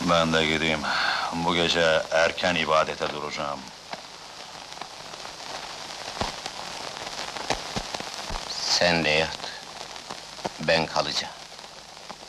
Ben de gideyim. Bu gece erken ibadete duracağım. Sen de yat. Ben kalacağım.